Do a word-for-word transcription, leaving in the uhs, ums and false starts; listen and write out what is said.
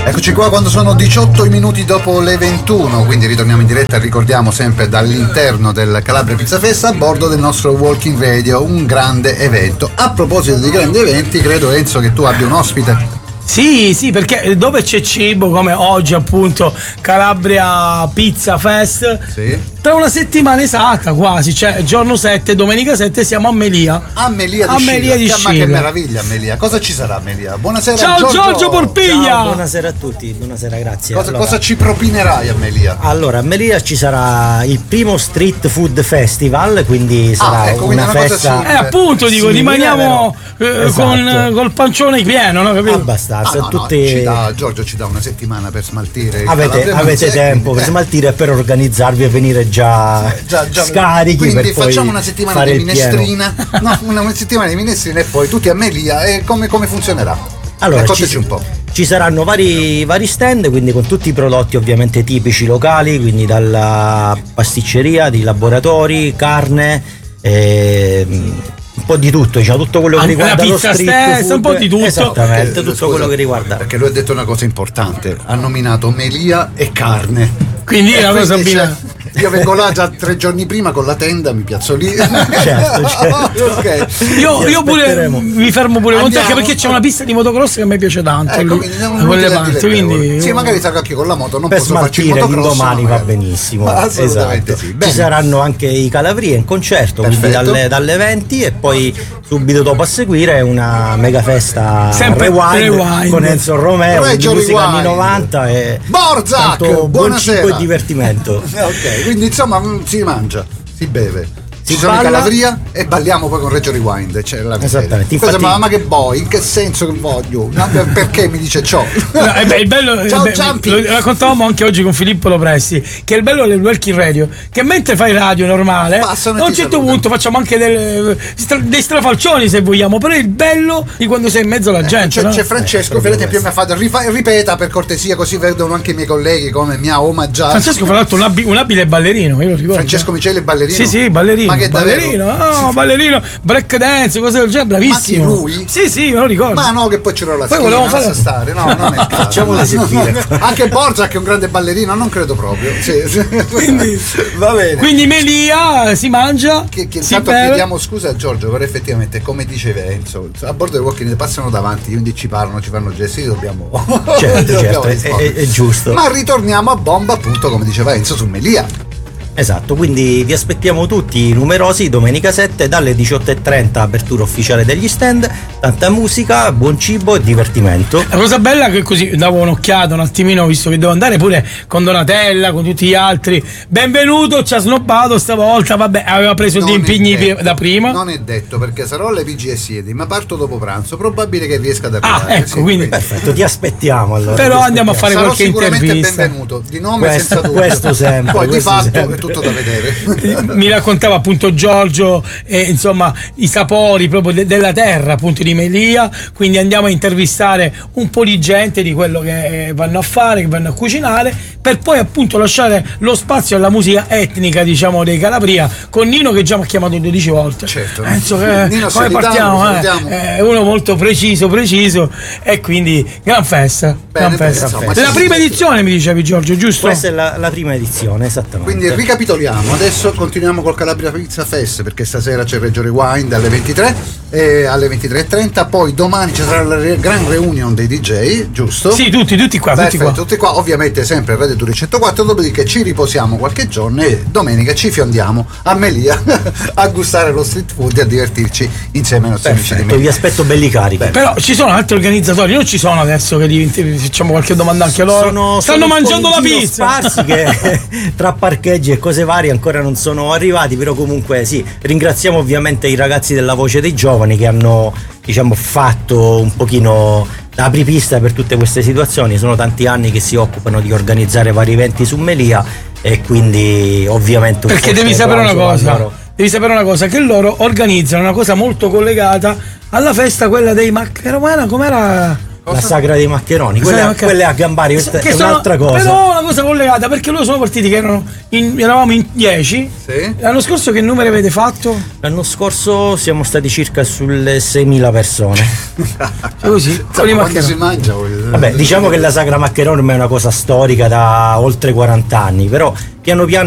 Eccoci qua quando sono diciotto minuti dopo le ventuno, quindi ritorniamo in diretta, ricordiamo sempre dall'interno del Calabria Pizza Fest a bordo del nostro Walking Radio, un grande evento. A proposito di grandi eventi, credo Enzo che tu abbia un ospite. Sì, sì, perché dove c'è cibo come oggi appunto Calabria Pizza Fest, sì. Tra una settimana esatta quasi, cioè giorno sette, domenica sette siamo a Melia. A Melia di a Melia di Scilla. Ma che meraviglia a Melia. Cosa ci sarà a Melia? Buonasera Ciao Giorgio, Giorgio Porpiglia. Ciao, buonasera a tutti, buonasera, grazie. Cosa, allora, cosa ci propinerai a Melia? Allora, a Melia ci sarà il primo Street Food Festival, quindi sarà ah, ecco, una, una festa. Cosa eh, appunto dico, sì, rimaniamo eh, esatto. con col pancione pieno, no? Capito? Abbastanza. Ah, no, tutti... no, ci dà, Giorgio ci dà una settimana per smaltire. Avete, avete tempo per smaltire e per organizzarvi e venire già, già, già scarichi. Quindi per facciamo poi una settimana di minestrina, no, una settimana di minestrina e poi tutti a Melia. E come, come funzionerà? Allora, raccontaci ci, un po'. Ci saranno vari, vari stand, quindi con tutti i prodotti ovviamente tipici locali, quindi dalla pasticceria, di laboratori, carne, eh, un po' di tutto, diciamo tutto quello che riguarda lo street stessa, food, un po' di tutto. Esattamente, Perché, tutto scusa, quello che riguarda. Perché lui ha detto una cosa importante, ha nominato Melia e carne. Quindi è una cosa bina. Io vengo là già tre giorni prima con la tenda, mi piazzo lì. Certo, certo. Okay. Io, io pure mi fermo pure con te, anche perché c'è una pista di motocross che a me piace tanto. Ecco, lì, quindi quelle parti, quindi sì, magari sarò anche con la moto, non per posso farci il smaltire motocross. l'indomani va benissimo. Assolutamente esatto. sì. Ci saranno anche i Calabria in concerto, Perfetto. quindi dalle, dalle venti, e poi subito dopo a seguire una mega festa sempre Rewind, Rewind con Enzo Romeo, Reggio di musica Rewind. anni novanta e Borzac, tanto buon cibo buonasera. e divertimento. Ok, quindi insomma si mangia, si beve. Si Ci sono balla. in Calabria e balliamo poi con Reggio Rewind. Cioè la Esattamente. Cosa, Infatti, ma, ma che vuoi? In che senso che voglio? No, perché mi dice ciò? No, eh beh, il bello, Ciao, eh beh, Ciampi. lo raccontavamo anche oggi con Filippo Lopresti, che è il bello del Working Radio, che mentre fai radio normale, Passano e a un ti certo salutano. punto facciamo anche del, stra, dei strafalcioni se vogliamo, però è il bello di quando sei in mezzo alla gente. C'è, no? c'è Francesco, Eh, per esempio, mi ha fatto rifa- ripeta per cortesia, così vedono anche i miei colleghi come mi ha omaggiato. Francesco, fra l'altro, un, abi- un abile ballerino, io lo ricordo. Francesco Miceli è ballerino? Sì, sì, ballerino. Ma che ballerino, davvero? no, ballerino, break dance, cose del genere, bravissimo. Ma chi, lui? Sì, sì, me lo ricordo. Ma no, che poi c'era la Poi schiena, volevamo lascia fare- stare, no, non è il caso. Facciamolo eseguire. Anche Borzac è un grande ballerino, non credo proprio. Sì, sì. Quindi, va bene. Quindi Melia si mangia, Che, che si intanto beve. chiediamo scusa a Giorgio, però effettivamente come diceva Enzo, a bordo del walking passano davanti, quindi ci parlano, ci fanno gesti, dobbiamo certo, dobbiamo certo, è, rispondere. è- è giusto. Ma ritorniamo a bomba, appunto, come diceva Enzo, su Melia. Esatto, quindi vi aspettiamo tutti numerosi domenica sette dalle diciotto e trenta, apertura ufficiale degli stand, tanta musica, buon cibo e divertimento. La cosa bella è che così davo un'occhiata un attimino, visto che devo andare pure con Donatella, con tutti gli altri. Benvenuto, ci ha snobbato stavolta, vabbè, aveva preso Non gli è impegni detto, da prima. Non è detto, perché sarò alle P G e siedi, ma parto dopo pranzo, probabile che riesca ad Ah, arrivare. ecco, sì, quindi Perfetto, ti aspettiamo allora. Però ti andiamo a aspettiamo. fare sarò qualche sicuramente intervista. benvenuto, di nome Questo- senza dubbio. questo sempre, Poi di questo fatto sempre. è tutto da vedere. Mi raccontava appunto Giorgio eh, insomma i sapori proprio de- della terra appunto di Melia, quindi andiamo a intervistare un po' di gente di quello che eh, vanno a fare, che vanno a cucinare, per poi appunto lasciare lo spazio alla musica etnica diciamo dei Calabria con Nino che già mi ha chiamato dodici volte. Certo. Penso che Nino, come salutiamo, partiamo eh? salutiamo. È uno molto preciso preciso e quindi gran festa, gran bene, festa. insomma, Della sì, prima sì. edizione mi dicevi Giorgio, giusto? Questa è la, la prima edizione, esattamente. Quindi ricapitoliamo, adesso continuiamo col Calabria Pizza Fest, perché stasera c'è Reggio Rewind alle ventitré e alle ventitré e trenta, poi domani ci sarà la re- gran reunion dei D J, giusto? Sì, tutti, tutti qua, tutti Perfetto, qua. tutti qua, ovviamente sempre a Radio Turi centoquattro, dopodiché ci riposiamo qualche giorno e domenica ci fiondiamo a Melia a gustare lo street food e a divertirci insieme ai nostri amici di Perfetto, vi Melia. aspetto belli carichi. Però ci sono altri organizzatori, non ci sono adesso che gli facciamo qualche domanda anche a loro. Sono, Stanno sono mangiando un po' la in giro pizza. sparsi che tra parcheggi e cose varie ancora non sono arrivati, però comunque sì, ringraziamo ovviamente i ragazzi della Voce dei Giovani che hanno diciamo fatto un pochino da apripista per tutte queste situazioni. Sono tanti anni che si occupano di organizzare vari eventi su Melia e quindi ovviamente un Perché forte devi sapere una applauso a cosa, loro. devi sapere una cosa, che loro organizzano una cosa molto collegata alla festa, quella dei Macca Romana, com'era? La sagra dei maccheroni, quella, Sì, quella è a Gambari, questa che è sono- un'altra cosa. Però una cosa collegata, perché loro sono partiti che erano in- eravamo in dieci. Sì. L'anno scorso che numero avete fatto? L'anno scorso siamo stati circa sulle seimila persone. Cioè così, con i Quando maccheroni. si mangia, voglio dire. Vabbè, diciamo che la sagra maccheroni è una cosa storica da oltre quaranta anni, però piano piano